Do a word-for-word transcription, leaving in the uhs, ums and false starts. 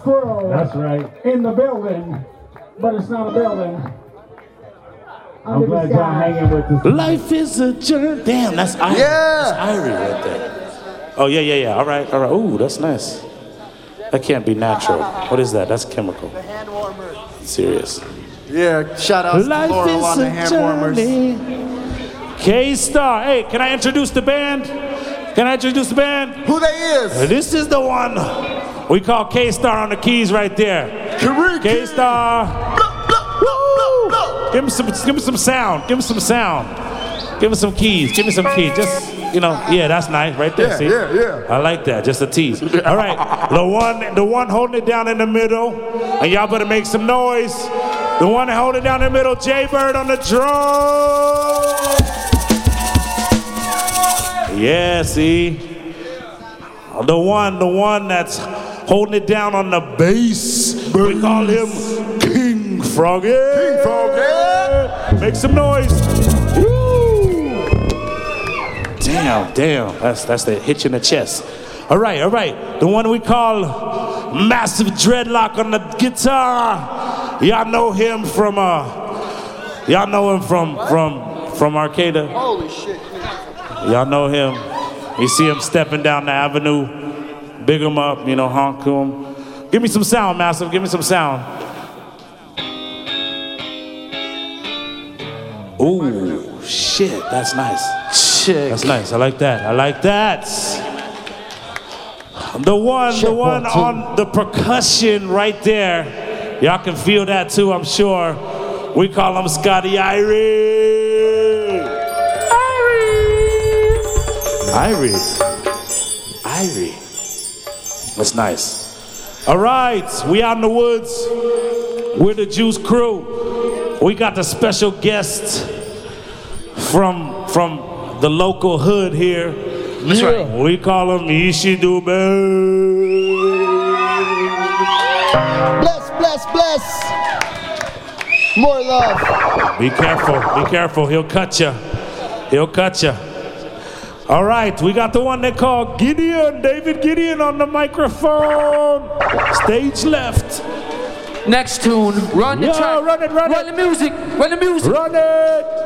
Squirrel. That's right. In the building, but it's not a building. I'm Under glad the y'all sky. hanging with us. Life is a journey. Damn, that's Irie. Yeah. That's Irie right there. Oh, yeah, yeah, yeah. All right, all right. Ooh, that's nice. That can't be natural. What is that? That's chemical. The hand warmer. Serious. Yeah, shout out to Life Laurel is on the a hand warmers. journey. K-Star. Hey, can I introduce the band? Can I introduce the band? Who they is? This is the one we call K-Star on the keys right there. K-Star. Woo! Give me some, give me some sound. Give me some sound. Give me some keys. Give me some keys. Just, you know, yeah, that's nice right there. Yeah, see? yeah, yeah. I like that. Just a tease. All right, the one, the one holding it down in the middle, and y'all better make some noise. The one holding it down in the middle, Jay Bird on the drum. Yeah, see? The one, the one that's holding it down on the bass. We call him King Froggy. King Froggy. Make some noise. Woo. Damn, damn. That's that's the hitch in the chest. All right, all right. The one we call Massive Dreadlock on the guitar. Y'all know him from uh y'all know him from from from Arcada. Holy shit. Y'all know him. You see him stepping down the avenue. Big him up, you know, honk to him. Give me some sound, Massive. Give me some sound. Ooh, shit. That's nice. Chick. That's nice. I like that. I like that. The one, the one on the percussion right there. Y'all can feel that too, I'm sure. We call him Scotty Irie. Irie. Irie. That's nice. All right, we out in the woods. We're the Juice Crew. We got the special guest from from the local hood here. That's right. We call him Ishidube. Bless, bless, bless. More love. Be careful, be careful. He'll cut you. He'll cut you. All right, we got the one they call Gideon, David Gideon on the microphone. Stage left. Next tune, run the Yo, track. run it, run Run it. the music, run the music. Run it.